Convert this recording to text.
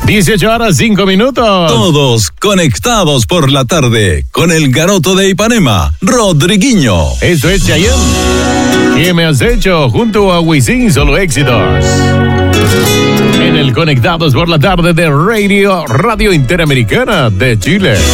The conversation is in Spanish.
18:05. Todos conectados por la tarde con el Garoto de Ipanema, Rodriguinho. Esto es Chayanne. ¿Qué me has hecho? Junto a Wisin, solo éxitos. En el Conectados por la tarde de Radio Interamericana de Chile.